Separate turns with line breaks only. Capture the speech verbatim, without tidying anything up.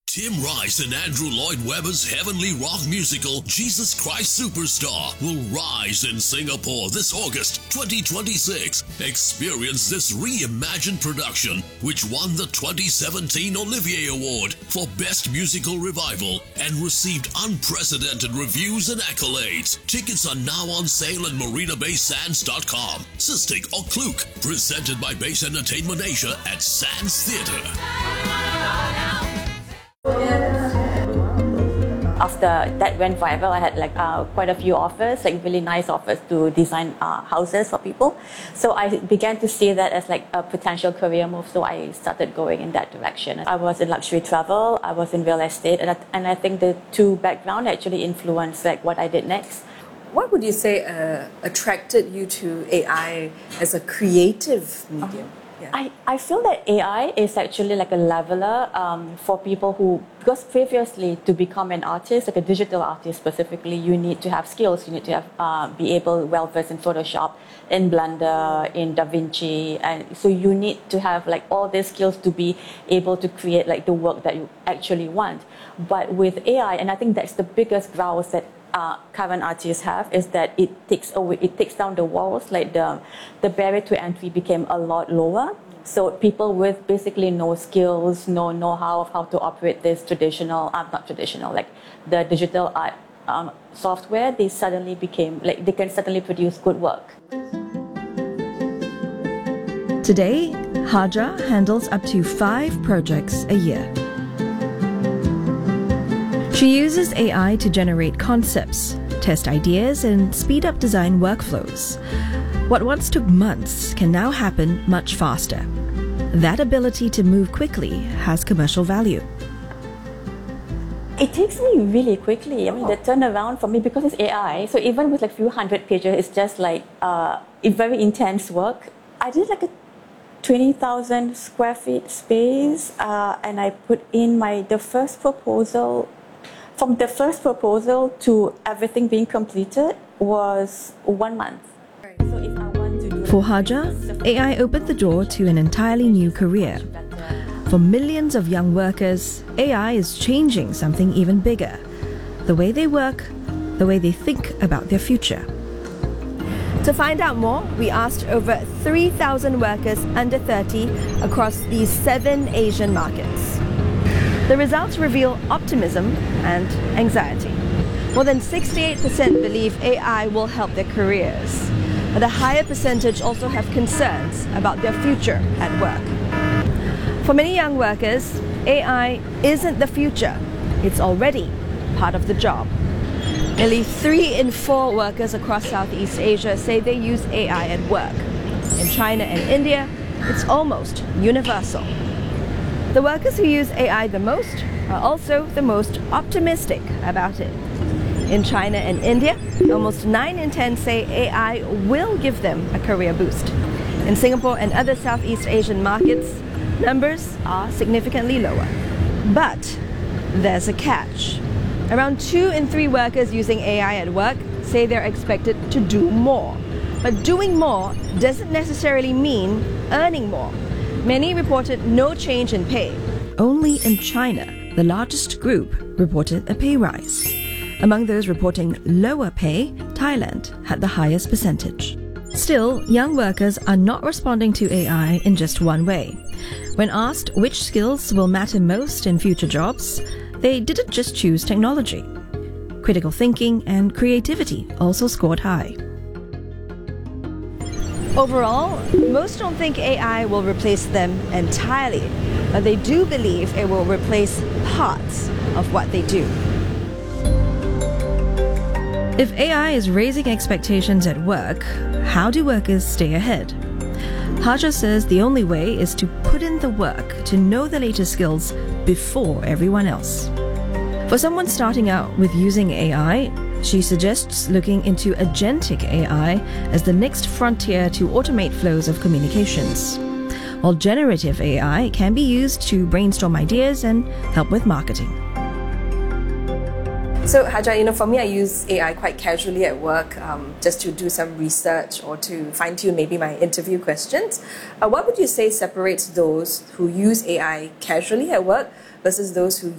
Tim Rice and Andrew Lloyd Webber's heavenly rock musical Jesus Christ Superstar will rise in Singapore this August twenty twenty-six. Experience this reimagined production, which won the twenty seventeen Olivier Award for Best Musical Revival and received unprecedented reviews and accolades. Tickets are now on sale at marina bay sands dot com, Sistik or Klook. Presented by Base Entertainment Asia at Sands Theatre.
After that went viral, I had like uh, quite a few offers, like really nice offers to design uh, houses for people. So I began to see that as like a potential career move. So I started going in that direction. I was in luxury travel, I was in real estate, and I, and I think the two background actually influenced like what I did next.
What would you say uh, attracted you to A I as a creative medium?
Uh-huh. Yeah. I, I feel that A I is actually like a leveler um, for people who, because previously to become an artist, like a digital artist specifically, you need to have skills, you need to have uh, be able, well versed in Photoshop, in Blender, in DaVinci, and so you need to have like all these skills to be able to create like the work that you actually want. But with A I, and I think that's the biggest grouse that Uh, current artists have, is that it takes away, it takes down the walls, like the, the barrier to entry became a lot lower. So people with basically no skills, no know-how of how to operate this traditional, uh, not traditional, like the digital art um, software, they suddenly became, like they can suddenly produce good work.
Today, Haja handles up to five projects a year. She uses A I to generate concepts, test ideas, and speed up design workflows. What once took months can now happen much faster. That ability to move quickly has commercial value.
It takes me really quickly. I mean, the turnaround for me, because it's A I, so even with like a few hundred pages, it's just like uh, it's very intense work. I did like a twenty thousand square feet space, uh, and I put in my the first proposal. From the first proposal to everything being completed was one month. So if I want to do
For Haja, A I opened the door to an entirely new career. For millions of young workers, A I is changing something even bigger: the way they work, the way they think about their future. To find out more, we asked over three thousand workers under thirty across these seven Asian markets. The results reveal optimism and anxiety. More than sixty-eight percent believe A I will help their careers, but a higher percentage also have concerns about their future at work. For many young workers, A I isn't the future, it's already part of the job. Nearly three in four workers across Southeast Asia say they use A I at work. In China and India, it's almost universal. The workers who use A I the most are also the most optimistic about it. In China and India, almost nine in ten say A I will give them a career boost. In Singapore and other Southeast Asian markets, numbers are significantly lower. But there's a catch. Around two in three workers using A I at work say they're expected to do more. But doing more doesn't necessarily mean earning more. Many reported no change in pay. Only in China, the largest group reported a pay rise. Among those reporting lower pay, Thailand had the highest percentage. Still, young workers are not responding to A I in just one way. When asked which skills will matter most in future jobs, they didn't just choose technology. Critical thinking and creativity also scored high. Overall, most don't think A I will replace them entirely, but they do believe it will replace parts of what they do. If A I is raising expectations at work, how do workers stay ahead? Haja says the only way is to put in the work to know the latest skills before everyone else. For someone starting out with using A I, she suggests looking into agentic A I as the next frontier to automate flows of communications, while generative A I can be used to brainstorm ideas and help with marketing.
So Haja, you know, for me, I use A I quite casually at work, um, just to do some research or to fine-tune maybe my interview questions. Uh, what would you say separates those who use A I casually at work versus those who